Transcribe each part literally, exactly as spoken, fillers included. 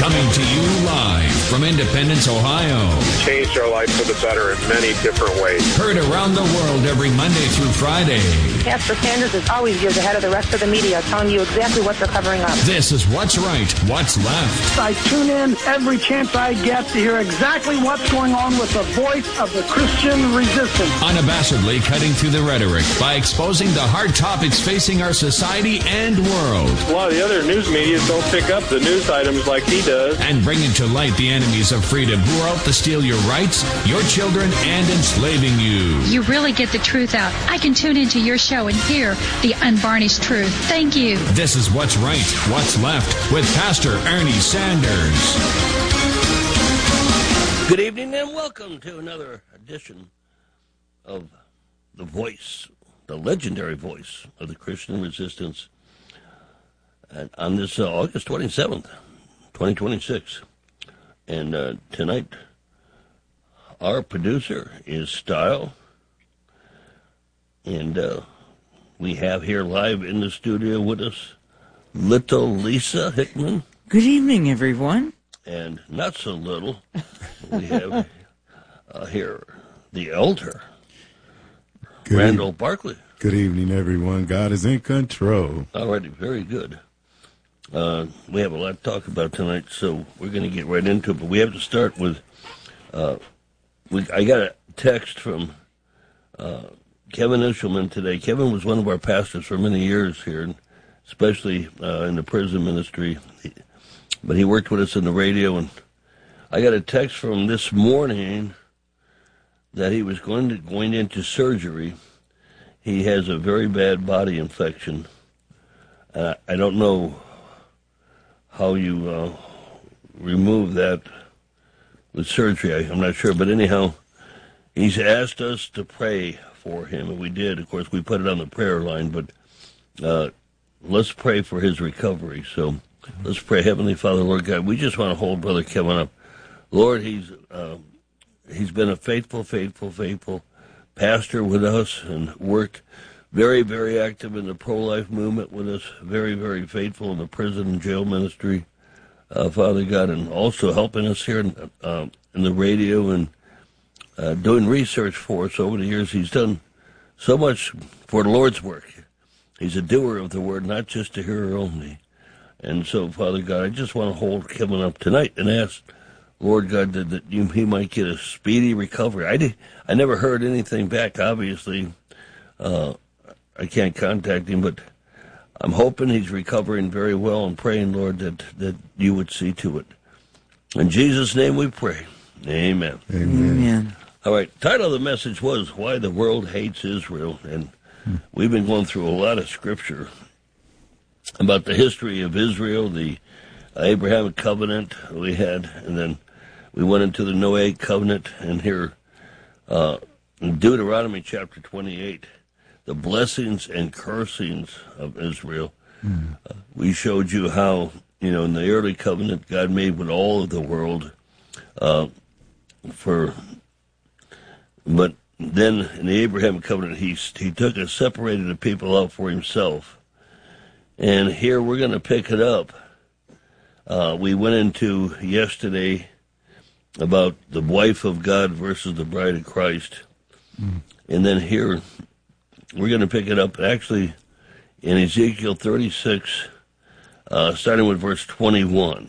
Coming to you live from Independence, Ohio. Changed our life for the better in many different ways. Heard around the world every Monday through Friday. Pastor Sanders is always years ahead of the rest of the media, telling you exactly what they're covering up. This is What's Right, What's Left. I tune in every chance I get to hear exactly what's going on with the voice of the Christian resistance. Unabashedly cutting through the rhetoric by exposing the hard topics facing our society and world. A lot of the other news media don't pick up the news items like he does. And bringing to light the enemies of freedom who are out to steal your rights, your children, and enslaving you. You really get the truth out. I can tune into your show and hear the unvarnished truth. Thank you. This is What's Right, What's Left with Pastor Ernie Sanders. Good evening and welcome to another edition of The Voice, the legendary voice of the Christian resistance. And on this uh, August twenty-seventh, twenty twenty-six. And uh, tonight, our producer is Style. And uh, we have here live in the studio with us little Lisa Hickman. Good evening, everyone. And not so little, we have uh, here the elder, Good Randall e- Barkley. Good evening, everyone. God is in control. All righty, very good. Uh, we have a lot to talk about tonight, so we're going to get right into it. But we have to start with, uh, we, I got a text from uh, Kevin Ishelman today. Kevin was one of our pastors for many years here, especially uh, in the prison ministry. He, but he worked with us in the radio, and I got a text from him this morning that he was going to going into surgery. He has a very bad body infection. Uh, I don't know how you uh, remove that with surgery. I, I'm not sure. But anyhow, he's asked us to pray for him, and we did. Of course, we put it on the prayer line, but uh, let's pray for his recovery. So let's pray. Heavenly Father, Lord God, we just want to hold Brother Kevin up. Lord, he's uh, he's been a faithful, faithful, faithful pastor with us and worked very, very active in the pro-life movement with us, very, very faithful in the prison and jail ministry, uh, Father God, and also helping us here in, uh, in the radio and uh, doing research for us over the years. He's done so much for the Lord's work. He's a doer of the word, not just a hearer only. And so, Father God, I just want to hold Kevin up tonight and ask, Lord God, that, that you, he might get a speedy recovery. I, did, I never heard anything back, obviously. Uh, I can't contact him, but I'm hoping he's recovering very well and praying, Lord, that, that you would see to it. In Jesus' name we pray. Amen. Amen. Amen. All right, title of the message was Why the World Hates Israel. And hmm. we've been going through a lot of scripture about the history of Israel, the Abrahamic covenant we had, and then we went into the Noahic covenant, and here uh, in Deuteronomy chapter twenty-eight, the blessings and cursings of Israel. Mm. Uh, we showed you how, you know, in the early covenant, God made with all of the world uh, for, but then in the Abraham covenant, he, he took and separated the people out for himself. And here we're going to pick it up. Uh, we went into yesterday about the wife of God versus the bride of Christ. Mm. And then here, we're going to pick it up actually in Ezekiel thirty-six, uh, starting with verse twenty-one.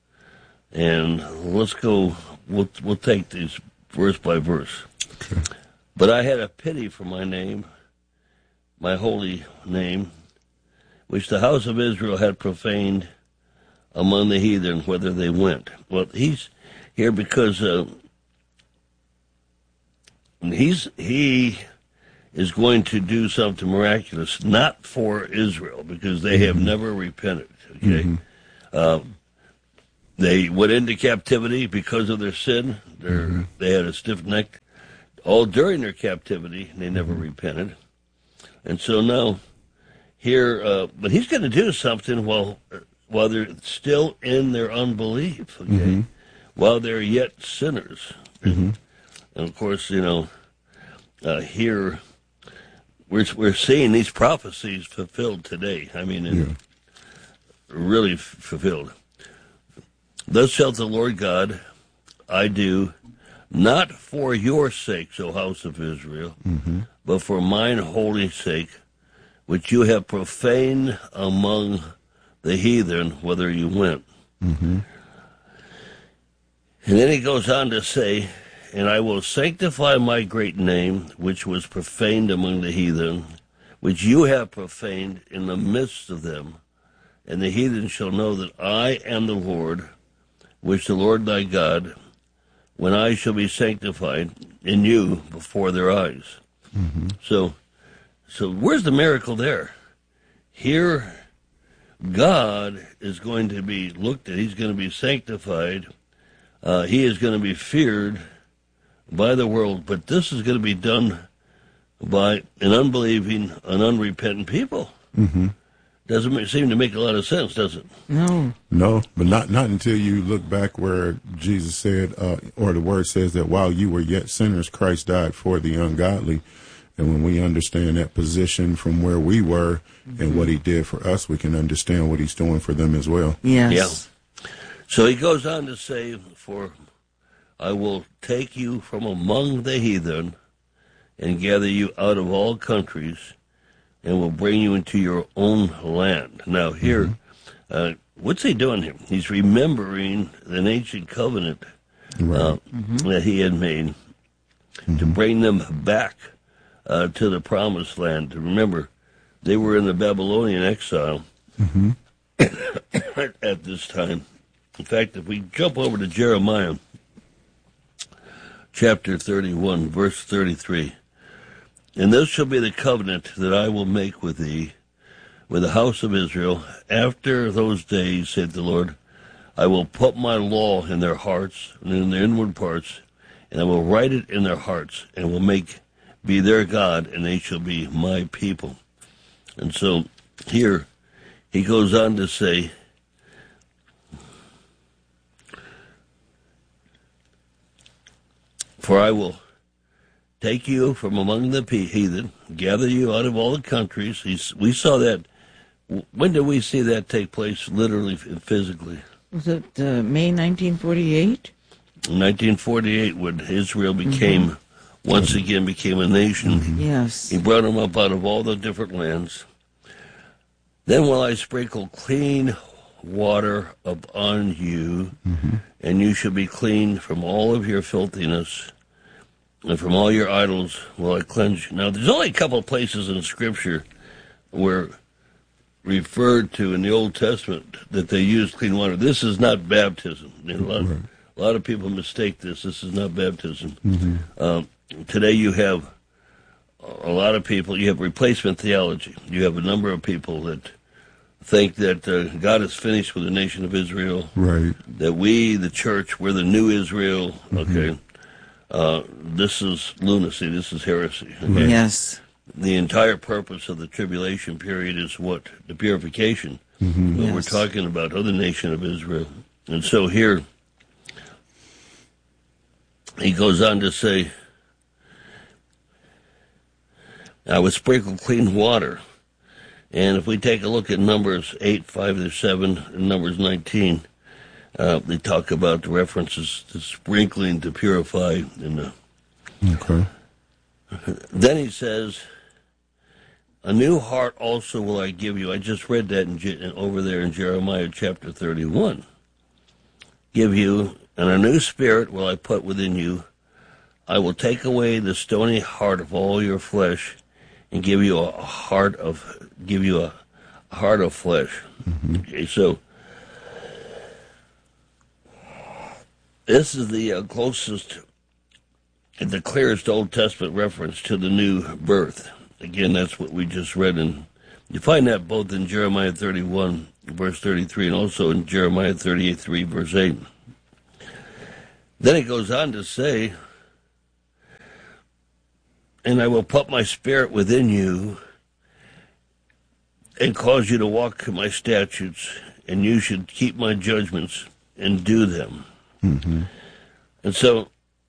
And let's go, we'll, we'll take these verse by verse. Okay. But I had a pity for my name, my holy name, which the house of Israel had profaned among the heathen, whither they went. Well, he's here because uh, he's he is going to do something miraculous, not for Israel, because they have mm-hmm. never repented. Okay, mm-hmm. uh, they went into captivity because of their sin. Mm-hmm. They had a stiff neck all during their captivity. And they never mm-hmm. repented, and so now here, uh, but he's going to do something while while they're still in their unbelief. Okay, mm-hmm. while they're yet sinners, mm-hmm. and of course, you know, uh, here. We're we're seeing these prophecies fulfilled today. I mean, in, yeah. really f- fulfilled. Thus saith the Lord God, I do, not for your sakes, O house of Israel, mm-hmm. but for mine holy sake, which you have profaned among the heathen, whither you went. Mm-hmm. And then he goes on to say, and I will sanctify my great name, which was profaned among the heathen, which you have profaned in the midst of them. And the heathen shall know that I am the Lord, which the Lord thy God, when I shall be sanctified in you before their eyes. Mm-hmm. So, so where's the miracle there? Here, God is going to be looked at. He's going to be sanctified. Uh, he is going to be feared by the world. But this is going to be done by an unbelieving, an unrepentant people. Mm-hmm. Doesn't seem to make a lot of sense, does it? No. No, but not not until you look back where Jesus said, uh, or the word says that while you were yet sinners, Christ died for the ungodly. And when we understand that position from where we were mm-hmm. and what he did for us, we can understand what he's doing for them as well. Yes. Yeah. So he goes on to say, for I will take you from among the heathen and gather you out of all countries, and will bring you into your own land. Now here, mm-hmm. uh, what's he doing here? He's remembering an ancient covenant right. uh, mm-hmm. that he had made mm-hmm. to bring them back uh, to the promised land. Remember, they were in the Babylonian exile mm-hmm. at this time. In fact, if we jump over to Jeremiah chapter thirty-one, verse thirty-three, and this shall be the covenant that I will make with thee, with the house of Israel. After those days, saith the Lord, I will put my law in their hearts and in their inward parts, and I will write it in their hearts, and will make be their God, and they shall be my people. And so here he goes on to say, for I will take you from among the heathen, gather you out of all the countries. He's, we saw that. When did we see that take place, literally and physically? Was it uh, May nineteen forty-eight? nineteen forty-eight, when Israel became, mm-hmm. once again became a nation. Mm-hmm. Yes. He brought them up out of all the different lands. Then will I sprinkle clean water upon you, mm-hmm. and you shall be clean from all of your filthiness. And from all your idols will I cleanse you. Now, there's only a couple of places in Scripture where referred to in the Old Testament that they used clean water. This is not baptism. You know, a, lot of, a lot of people mistake this. This is not baptism. Mm-hmm. Um, today you have a lot of people, you have replacement theology. You have a number of people that think that uh, God is finished with the nation of Israel. Right. That we, the church, we're the new Israel. Mm-hmm. Okay. Uh, this is lunacy. This is heresy. Okay? Yes. The entire purpose of the tribulation period is what? The purification. Mm-hmm. Yes. We're talking about of the nation of Israel. And so here, he goes on to say, I would sprinkle clean water. And if we take a look at Numbers eight, five to seven, and Numbers nineteen, Uh, they talk about the references to sprinkling to purify. And, uh, okay. Then he says, a new heart also will I give you. I just read that in, in, over there in Jeremiah chapter thirty-one. Give you, and a new spirit will I put within you. I will take away the stony heart of all your flesh and give you a heart of, give you a heart of flesh. Mm-hmm. Okay, so this is the uh, closest, the clearest Old Testament reference to the new birth. Again, that's what we just read. And you find that both in Jeremiah thirty-one, verse thirty-three, and also in Jeremiah thirty-eight, three, verse eight. Then it goes on to say, and I will put my spirit within you and cause you to walk in my statutes, and you should keep my judgments and do them. Mm-hmm. And so,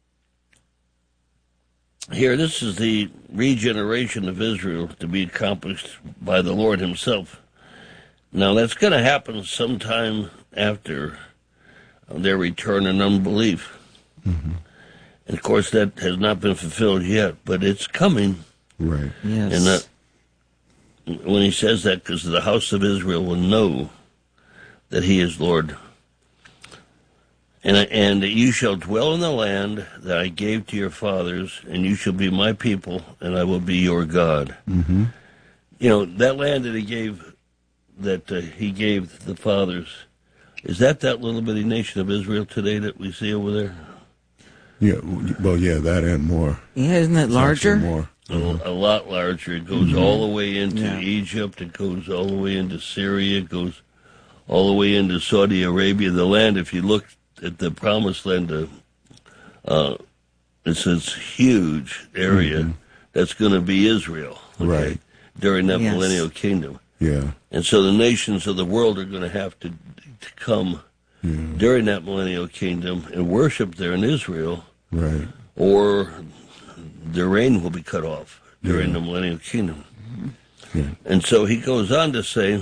here, this is the regeneration of Israel to be accomplished by the Lord himself. Now, that's going to happen sometime after their return in unbelief. Mm-hmm. And, of course, that has not been fulfilled yet, but it's coming. Right. Yes. And that, when he says that, because the house of Israel will know that he is Lord. And, and you shall dwell in the land that I gave to your fathers, and you shall be my people, and I will be your God. Mm-hmm. You know, that land that he gave, that uh, he gave the fathers, is that that little bitty nation of Israel today that we see over there? Yeah, well, yeah, that and more. Yeah, isn't it larger? More. A, a lot larger. It goes mm-hmm. all the way into yeah. Egypt. It goes all the way into Syria. It goes all the way into Saudi Arabia. The land, if you look at the Promised Land, uh, uh, it's this huge area mm-hmm. that's going to be Israel. Okay, right. During that yes. millennial kingdom. Yeah. And so the nations of the world are going to have to, to come yeah. during that millennial kingdom and worship there in Israel. Right. Or their reign will be cut off during yeah. the millennial kingdom. Yeah. And so he goes on to say,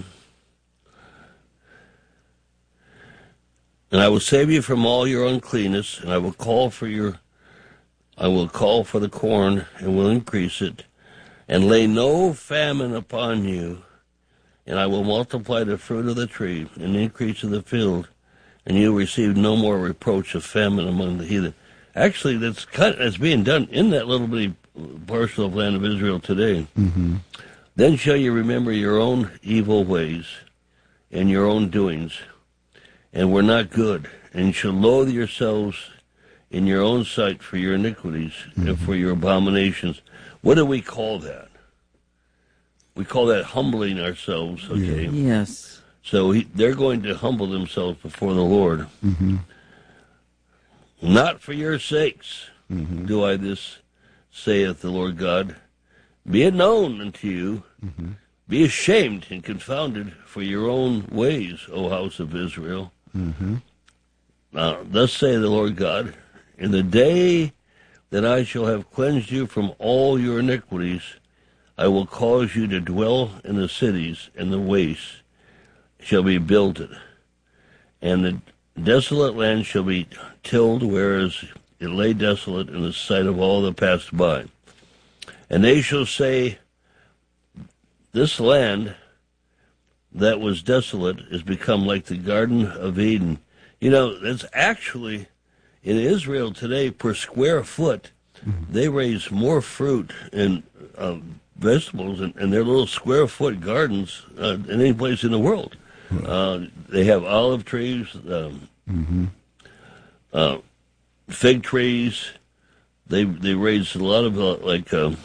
and I will save you from all your uncleanness, and I will call for your, I will call for the corn, and will increase it, and lay no famine upon you, and I will multiply the fruit of the tree, and the increase of the field, and you will receive no more reproach of famine among the heathen. Actually, that's kind of, that's being done in that little bitty parcel of land of Israel today. Mm-hmm. Then shall you remember your own evil ways and your own doings, and were not good, and shall loathe yourselves in your own sight for your iniquities mm-hmm. and for your abominations. What do we call that? We call that humbling ourselves, okay? Yeah. Yes. So he, they're going to humble themselves before the Lord. Mm-hmm. Not for your sakes mm-hmm. do I this, saith the Lord God. Be it known unto you, mm-hmm. be ashamed and confounded for your own ways, O house of Israel. Mm-hmm. Now, thus saith the Lord God, in the day that I shall have cleansed you from all your iniquities, I will cause you to dwell in the cities, and the wastes shall be builded, and the desolate land shall be tilled, whereas it lay desolate in the sight of all that passed by. And they shall say, this land that was desolate is become like the Garden of Eden. You know, it's actually, in Israel today, per square foot, mm-hmm. they raise more fruit and uh, vegetables in, in their little square foot gardens uh, than any place in the world. Mm-hmm. Uh, they have olive trees, um, mm-hmm. uh, fig trees. They they raise a lot of, uh, like, uh,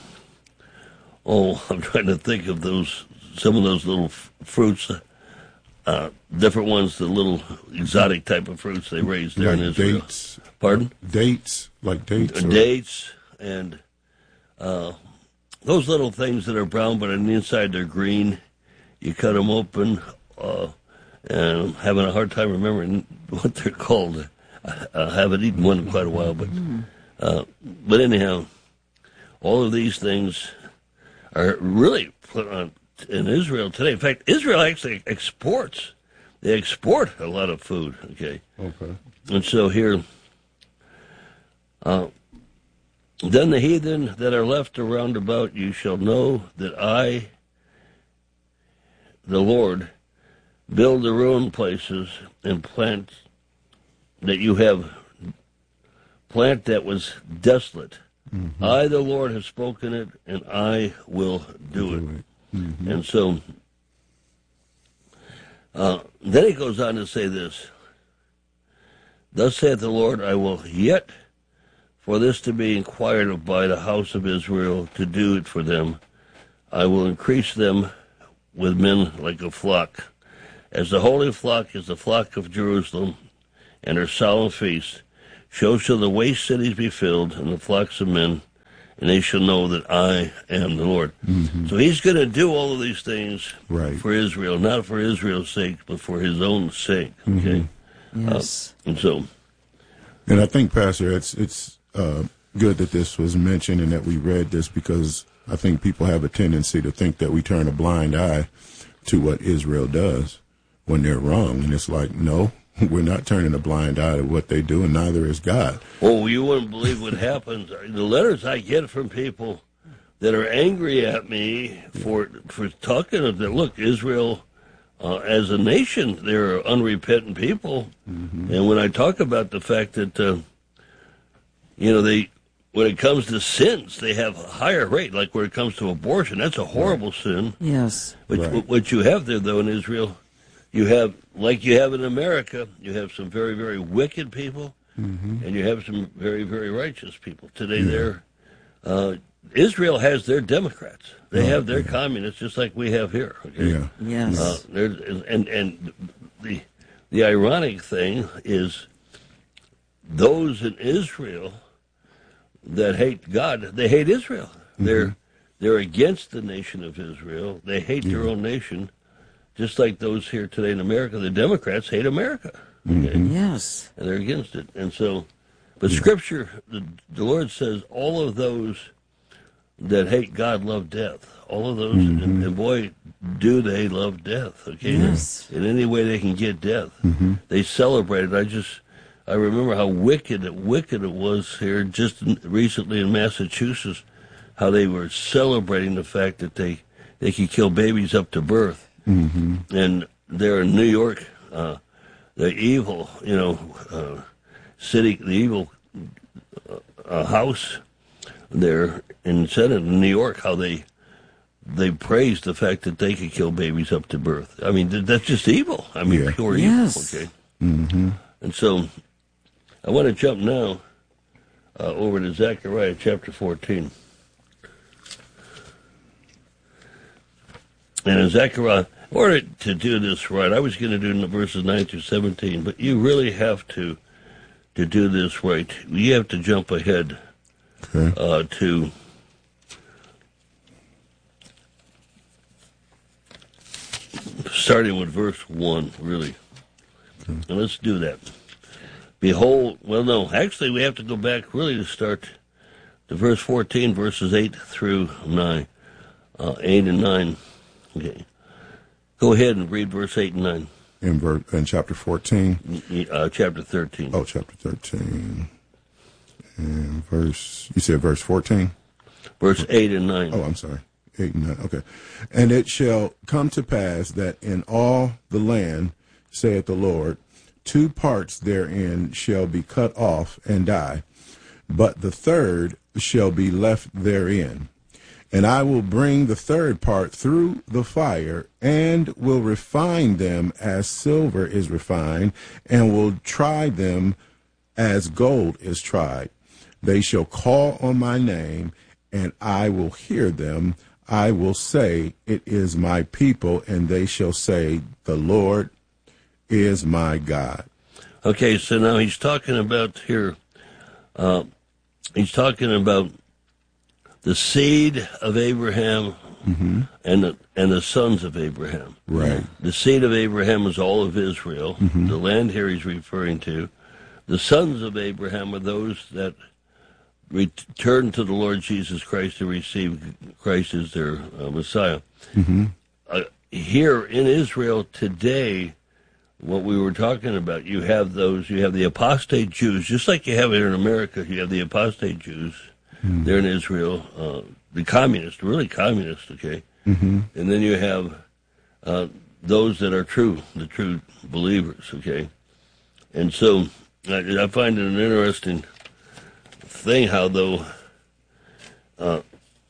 oh, I'm trying to think of those, some of those little f- fruits, uh, different ones, the little exotic type of fruits they raise there like in Israel. Dates. Pardon? Dates, like dates? Uh, or? Dates, and uh, those little things that are brown, but on the inside they're green. You cut them open, uh, and I'm having a hard time remembering what they're called. I, I haven't eaten one in quite a while, but uh, but anyhow, all of these things are really put on in Israel today. In fact, Israel actually exports. They export a lot of food, okay? Okay. And so here, uh, then the heathen that are left around about you shall know that I, the Lord, build the ruined places and plant that you have, plant that was desolate. Mm-hmm. I, the Lord, have spoken it, and I will do, do it. it. Mm-hmm. And so, uh, then he goes on to say this, thus saith the Lord, I will yet, for this to be inquired of by the house of Israel, to do it for them, I will increase them with men like a flock. As the holy flock is the flock of Jerusalem, and her solemn feast, so shall the waste cities be filled, and the flocks of men, and they shall know that I am the Lord. Mm-hmm. So he's going to do all of these things right. for Israel, not for Israel's sake, but for his own sake. Okay. Mm-hmm. Yes. Uh, and so, and I think, Pastor, it's it's uh, good that this was mentioned and that we read this, because I think people have a tendency to think that we turn a blind eye to what Israel does when they're wrong, and it's like, no, We're not turning a blind eye to what they do, and neither is God. Oh, you wouldn't believe what happens. The letters I get from people that are angry at me for for talking of that. Look, Israel, uh, as a nation, they're unrepentant people. Mm-hmm. And when I talk about the fact that, uh, you know, they, when it comes to sins, they have a higher rate. Like when it comes to abortion, that's a horrible right. sin. Yes. But right. what you have there, though, in Israel, you have, like you have in America, you have some very, very wicked people, mm-hmm. and you have some very, very righteous people. Today, yeah. they're, uh, Israel has their Democrats. They oh, have their yeah. communists, just like we have here. Okay? Yeah. Yes. Uh, and and the the ironic thing is, those in Israel that hate God, they hate Israel. Mm-hmm. They're they're against the nation of Israel. They hate yeah. their own nation. Just like those here today in America, the Democrats hate America. Okay? Mm-hmm. Yes. And they're against it. And so, but yeah. Scripture, the, the Lord says, all of those that hate God love death. All of those, mm-hmm. and, and boy, do they love death. Okay? Yes. In any way they can get death. Mm-hmm. They celebrate it. I just, I remember how wicked it, wicked it was here just in, recently in Massachusetts, how they were celebrating the fact that they, they could kill babies up to birth. Mm-hmm. And there in New York, uh, the evil, you know, uh, city, the evil uh, house there in Senate in New York, how they they praised the fact that they could kill babies up to birth. I mean, that's just evil. I mean, yeah. pure yes. evil. Okay. Mm-hmm. And so, I want to jump now uh, over to Zechariah chapter fourteen. And in Zechariah, in order to do this right, I was going to do verses nine through seventeen, but you really have to to do this right. You have to jump ahead okay. uh, to starting with verse one, really. Okay. And let's do that. Behold, well, no, actually, we have to go back really to start to verse fourteen, verses eight through nine, uh, eight and nine. Okay. Go ahead and read verse eight and nine. In, ver- in chapter fourteen? Uh, chapter thirteen. Oh, chapter thirteen. And verse, you said verse fourteen? Verse eight and nine. Oh, I'm sorry. eight and nine, okay. And it shall come to pass that in all the land, saith the Lord, two parts therein shall be cut off and die, but the third shall be left therein. And I will bring the third part through the fire, and will refine them as silver is refined, and will try them as gold is tried. They shall call on my name, and I will hear them. I will say, it is my people, and they shall say, the Lord is my God. Okay, so now he's talking about here, uh, he's talking about the seed of Abraham mm-hmm. and the, and the sons of Abraham. Right. The seed of Abraham is all of Israel. Mm-hmm. The land here he's referring to. The sons of Abraham are those that return to the Lord Jesus Christ to receive Christ as their uh, Messiah. Mm-hmm. Uh, here in Israel today, what we were talking about, you have those, you have the apostate Jews, just like you have here in America, you have the apostate Jews. Mm-hmm. They're in Israel, uh, the communists, really communists, okay? Mm-hmm. And then you have uh, those that are true, the true believers, okay? And so I, I find it an interesting thing how, though, uh,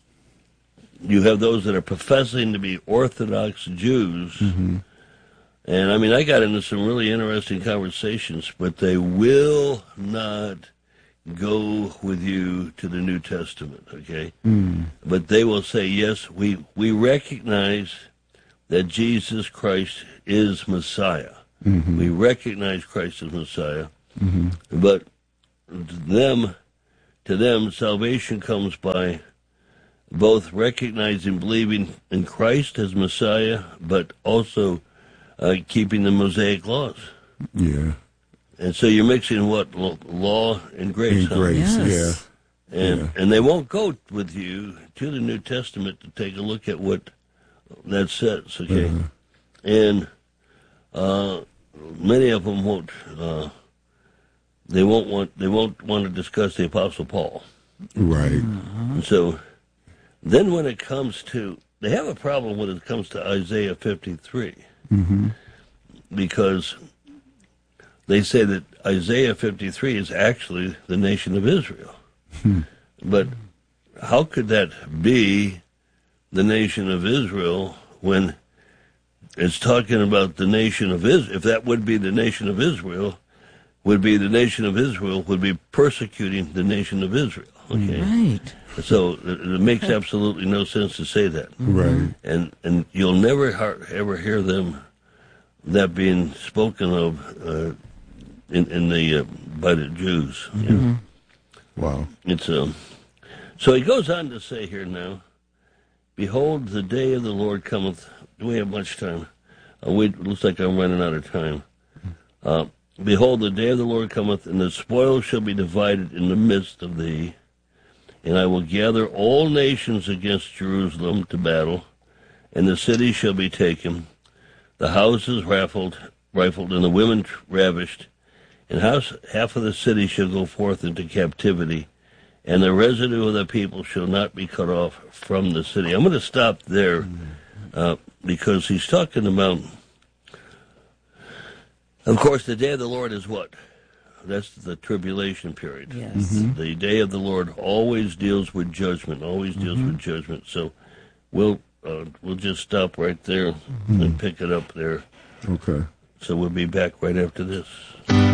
you have those that are professing to be Orthodox Jews, mm-hmm. and, I mean, I got into some really interesting conversations, but they will not go with you to the New Testament, okay? Mm. But they will say, yes, we, we recognize that Jesus Christ is Messiah. Mm-hmm. We recognize Christ as Messiah. Mm-hmm. But to them, to them, salvation comes by both recognizing, believing in Christ as Messiah, but also uh, keeping the Mosaic laws. Yeah. And so you're mixing what? Law and grace. And huh? grace, yes. yeah. And, yeah. and they won't go with you to the New Testament to take a look at what that says, okay? Uh-huh. And uh, many of them won't. Uh, they won't want. They won't want to discuss the Apostle Paul. Right. And so, then when it comes to, they have a problem when it comes to Isaiah fifty-three, Mm-hmm. because they say that Isaiah fifty-three is actually the nation of Israel. Hmm. But how could that be the nation of Israel when it's talking about the nation of Israel? If that would be the nation of Israel, would be the nation of Israel would be persecuting the nation of Israel. Okay, Right. so it, it makes absolutely no sense to say that. Right. And and you'll never har- ever hear them that being spoken of uh, in in the uh, by the Jews. You know? Wow. It's um. So he goes on to say here now, behold, the day of the Lord cometh. Do we have much time? Uh, we, it looks like I'm running out of time. Uh, behold, the day of the Lord cometh, and the spoil shall be divided in the midst of thee. And I will gather all nations against Jerusalem to battle, and the city shall be taken, the houses rifled, rifled, and the women ravished, and house, half of the city shall go forth into captivity, and the residue of the people shall not be cut off from the city. I'm going to stop there uh, because he's talking about, of course, the day of the Lord is what? That's the tribulation period. Yes. Mm-hmm. The day of the Lord always deals with judgment, always deals Mm-hmm. with judgment. So we'll uh, we'll just stop right there and pick it up there. Okay. So we'll be back right after this.